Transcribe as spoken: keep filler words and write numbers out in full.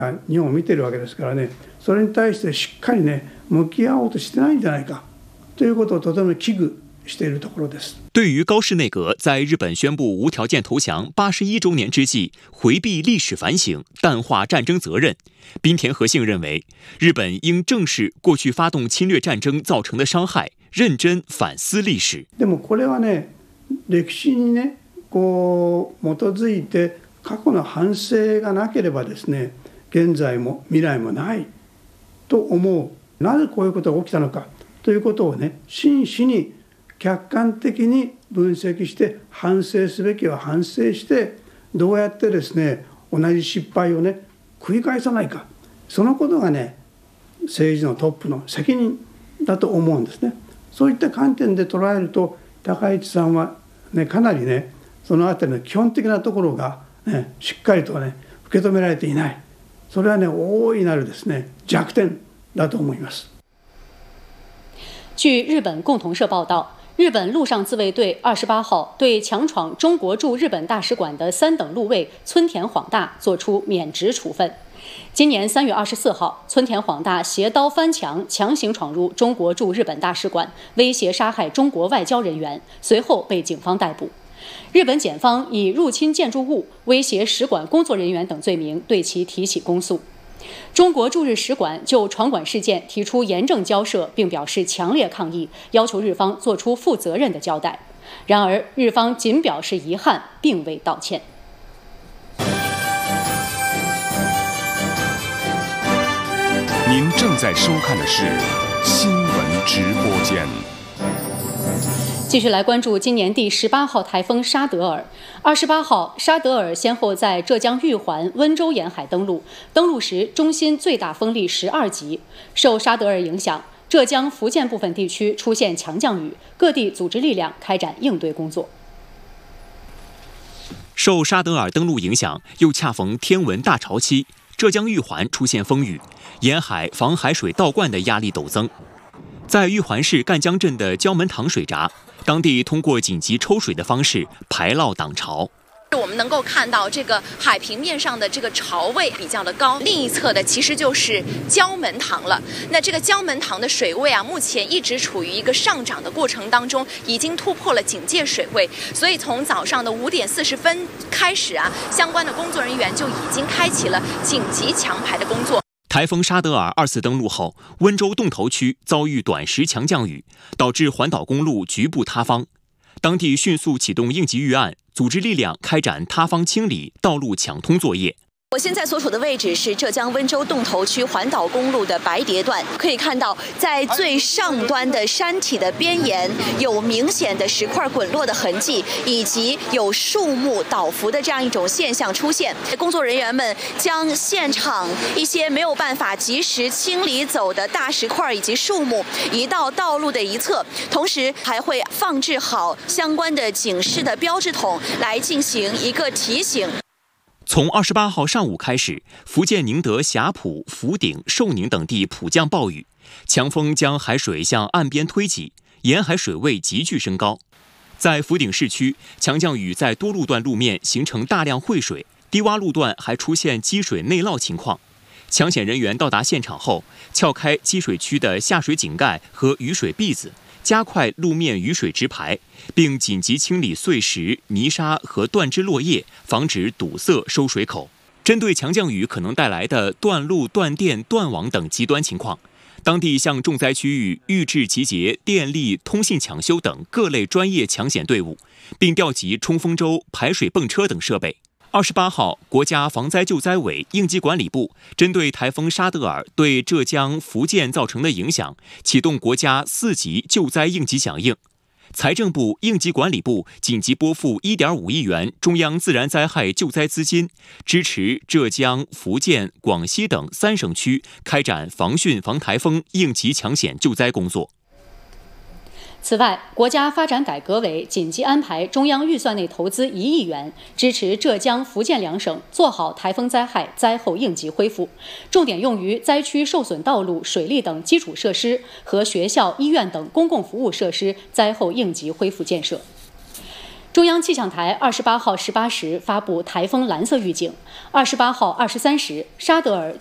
日本を見ているわけですからね、それに対してしっかりね向き合おうとしてないんじゃないかということをとても危惧しているところです。 对于高市内阁在日本宣布无条件投降八十一周年之际回避历史反省、淡化战争责任，滨田和幸认为，日本应正视過去发动侵略战争造成的伤害，认真反思历史。 でもこれはね、歴史にねこう基づいて過去の反省がなければですね、現在も未来もないと思う。なぜこういうことが起きたのかということをね、真摯に客観的に分析して反省すべきは反省して、どうやってですね同じ失敗をね繰り返さないか、そのことがね政治のトップの責任だと思うんですね。そういった観点で捉えると、高市さんは、ね、かなりねそのあたりの基本的なところが、ね、しっかりとね受け止められていない。それはね大いなるですね弱点だと思います。 据日本共同社报道，日本陆上自卫队二十八号对强闯中国驻日本大使馆的三等陆尉村田晃大作出免职处分。今年三月二十四号，村田晃大携刀翻墙，强行闯入中国驻日本大使馆，威胁杀害中国外交人员，随后被警方逮捕。日本检方以入侵建筑物、威胁使馆工作人员等罪名对其提起公诉。中国驻日使馆就闯馆事件提出严正交涉，并表示强烈抗议，要求日方做出负责任的交代。然而，日方仅表示遗憾，并未道歉。 您正在收看的是新闻直播间。 继续来关注今年第十八号台风沙德尔。二十八号，沙德尔先后在浙江玉环、温州沿海登陆，登陆时中心最大风力十二级。受沙德尔影响，浙江、福建部分地区出现强降雨，各地组织力量开展应对工作。 受沙德尔登陆影响，又恰逢天文大潮期，浙江玉环出现风雨，沿海防海水倒灌的压力陡增。在玉环市赣江镇的胶门塘水闸，当地通过紧急抽水的方式排涝挡潮。 我们能够看到这个海平面上的这个潮位比较的高，另一侧的其实就是胶门塘了。那这个胶门塘的水位啊，目前一直处于一个上涨的过程当中，已经突破了警戒水位。所以从早上的五点四十分开始啊，相关的工作人员就已经开启了紧急抢排的工作。 台风沙德尔二次登陆后，温州洞头区遭遇短时强降雨，导致环岛公路局部塌方。当地迅速启动应急预案，组织力量开展塌方清理、道路抢通作业。 我现在所处的位置是浙江温州洞头区环岛公路的白蝶段，可以看到在最上端的山体的边沿有明显的石块滚落的痕迹，以及有树木倒伏的这样一种现象出现。工作人员们将现场一些没有办法及时清理走的大石块以及树木移到道路的一侧，同时还会放置好相关的警示的标志筒来进行一个提醒。 从二十八号上午开始，福建宁德霞浦、福鼎、寿宁等地普降暴雨，强风将海水向岸边推挤，沿海水位急剧升高。在福鼎市区，强降雨在多路段路面形成大量汇水，低洼路段还出现积水内涝情况。抢险人员到达现场后，撬开积水区的下水井盖和雨水篦子，加快路面雨水直排，并紧急清理碎石、泥沙和断枝落叶，防止堵塞收水口。针对强降雨可能带来的断路、断电、断网等极端情况，当地向重灾区域预置集结电力、通信抢修等各类专业抢险队伍，并调集冲锋舟、排水泵车等设备。二十八号，国家防灾救灾委应急管理部针对台风沙德尔对浙江、福建造成的影响，启动国家四级救灾应急响应。财政部、应急管理部紧急拨付 一点五亿元中央自然灾害救灾资金，支持浙江、福建、广西等三省区开展防汛防台风应急抢险救灾工作。 此外，国家发展改革委紧急安排中央预算内投资一亿元，支持浙江、福建两省做好台风灾害灾后应急恢复，重点用于灾区受损道路、水利等基础设施和学校、医院等公共服务设施灾后应急恢复建设。 中央气象台二十八号十八时发布台风蓝色预警，二十八号二十三时，沙德尔